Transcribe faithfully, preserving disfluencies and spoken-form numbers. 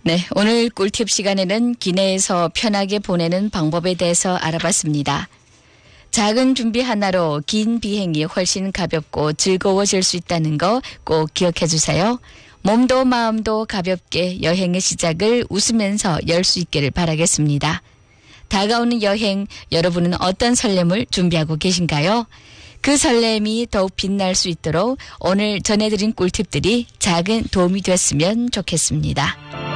네, 오늘 꿀팁 시간에는 기내에서 편하게 보내는 방법에 대해서 알아봤습니다. 작은 준비 하나로 긴 비행이 훨씬 가볍고 즐거워질 수 있다는 거 꼭 기억해 주세요. 몸도 마음도 가볍게 여행의 시작을 웃으면서 열 수 있기를 바라겠습니다. 다가오는 여행, 여러분은 어떤 설렘을 준비하고 계신가요? 그 설렘이 더욱 빛날 수 있도록 오늘 전해드린 꿀팁들이 작은 도움이 됐으면 좋겠습니다.